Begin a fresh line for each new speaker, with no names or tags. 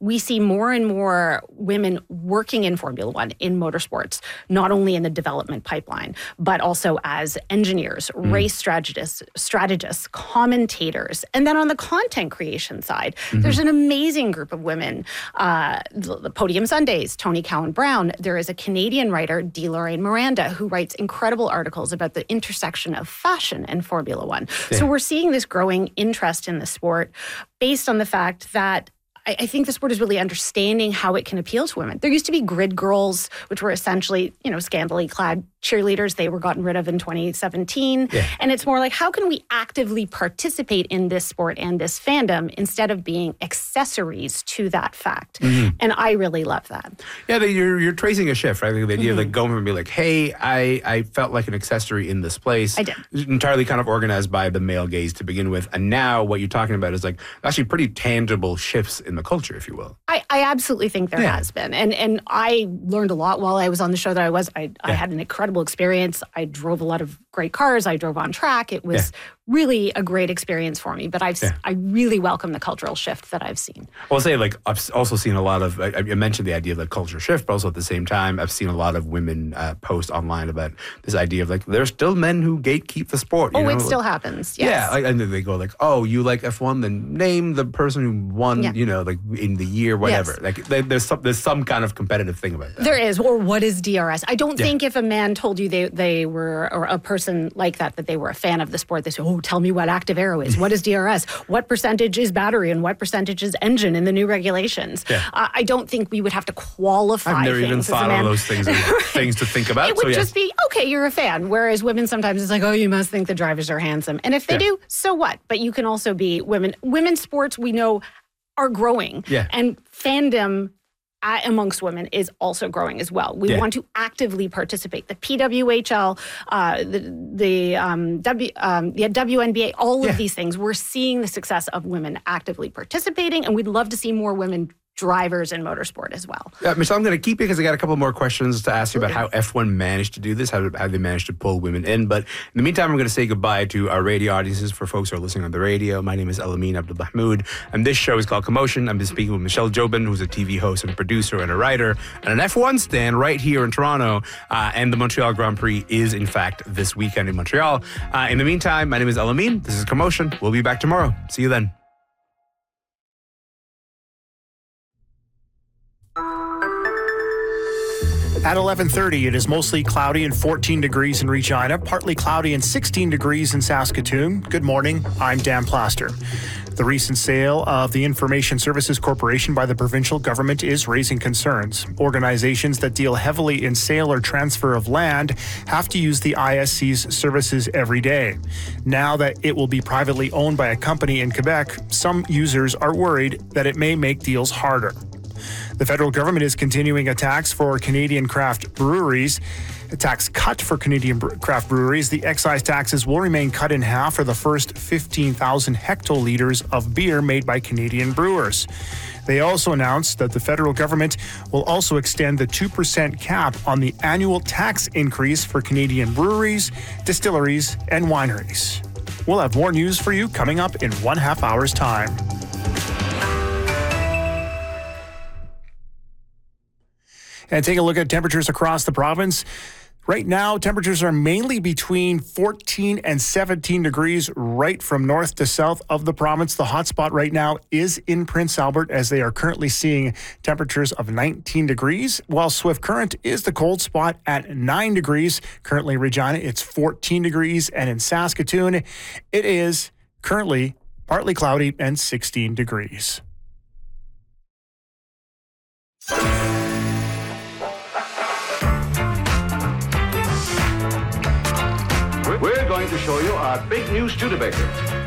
we see more and more women working in Formula One, in motorsports, not only in the development pipeline, but also as engineers, race strategists, commentators. And then on the content creation side, there's an amazing group of women. The Podium Sundays, Tony Cowan Brown. There is a Canadian writer, D. Lorraine Miranda, who writes incredible articles about the intersection of fashion and Formula One. Yeah. So we're seeing this growing interest in the sport based on the fact that I think the sport is really understanding how it can appeal to women. There used to be grid girls, which were essentially, scantily clad cheerleaders. They were gotten rid of in 2017. Yeah. And it's more like, how can we actively participate in this sport and this fandom instead of being accessories to that fact? And I really love that.
Yeah, you're tracing a shift, right? The idea of like going and be like, hey, I felt like an accessory in this place.
I did.
Entirely kind of organized by the male gaze to begin with. And now what you're talking about is like actually pretty tangible shifts in the culture, if you will.
I absolutely think there has been. And I learned a lot while I was on the show that I was. I had an incredible experience. I drove a lot of great cars. I drove on track. It was really a great experience for me. But I really welcome the cultural shift that I've seen.
Well, I'll say, like, I've also seen a lot of, I mentioned the idea of the culture shift, but also at the same time, I've seen a lot of women post online about this idea of like, there's still men who gatekeep the sport.
It still happens. Yes.
Yeah. And then they go like, oh, you like F1, then name the person who won, like in the year, whatever. Yes. Like there's some kind of competitive thing about that.
There is. Or what is DRS? I don't think if a man told you they were, or a person like that they were a fan of the sport, they say, oh, tell me what active aero is. What is DRS? What percentage is battery and what percentage is engine in the new regulations? Yeah. I don't think we would have to qualify things.
I've never even thought of those things as things to think about.
It would just be, okay, you're a fan. Whereas women sometimes it's like, oh, you must think the drivers are handsome. And if they do, so what? But you can also be women. Women's sports, we know, are growing. Yeah. And fandom amongst women is also growing as well. We want to actively participate. The PWHL, the WNBA, all of these things, we're seeing the success of women actively participating, and we'd love to see more women drivers in motorsport as well.
Michelle, I'm going to keep you because I got a couple more questions to ask you about how F1 managed to do this, how they managed to pull women in. But in the meantime, I'm going to say goodbye to our radio audiences for folks who are listening on the radio. My name is Elamin Abdelmahmoud, and this show is called Commotion. I'm speaking with Michelle Jobin, who's a TV host and a producer and a writer, and an F1 stan right here in Toronto. And the Montreal Grand Prix is, in fact, this weekend in Montreal. In the meantime, my name is Elamin. This is Commotion. We'll be back tomorrow. See you then.
At 11:30, it is mostly cloudy and 14 degrees in Regina, partly cloudy and 16 degrees in Saskatoon. Good morning, I'm Dan Plaster. The recent sale of the Information Services Corporation by the provincial government is raising concerns. Organizations that deal heavily in sale or transfer of land have to use the ISC's services every day. Now that it will be privately owned by a company in Quebec, some users are worried that it may make deals harder. The federal government is continuing a tax for Canadian craft breweries. A tax cut for Canadian craft breweries. The excise taxes will remain cut in half for the first 15,000 hectoliters of beer made by Canadian brewers. They also announced that the federal government will also extend the 2% cap on the annual tax increase for Canadian breweries, distilleries, and wineries. We'll have more news for you coming up in 1/2 hour's time. And take a look at temperatures across the province. Right now, temperatures are mainly between 14 and 17 degrees right from north to south of the province. The hot spot right now is in Prince Albert, as they are currently seeing temperatures of 19 degrees, while Swift Current is the cold spot at 9 degrees. Currently, Regina, it's 14 degrees, and in Saskatoon, it is currently partly cloudy and 16 degrees.
We're going to show you our big new Studebaker.